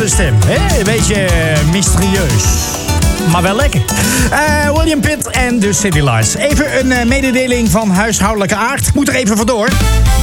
de stem. Hè? Een beetje mysterieus. Maar wel lekker. William Pitt en de City Lights. Even een mededeling van huishoudelijke aard. Ik moet er even vandoor.